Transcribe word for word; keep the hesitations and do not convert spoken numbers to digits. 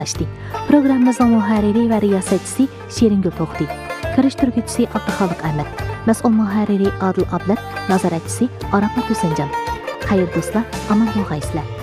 açtı. Programımızın muharriri ve riyasatçısı Şeringül Toxti, karıştırıcısı Abdüxaliq Ahmet, mas'ul muharriri Adil Ablat, nazaratçısı Arafat Hüseyncan. Hayır dostlar, aman bolğaysizlar.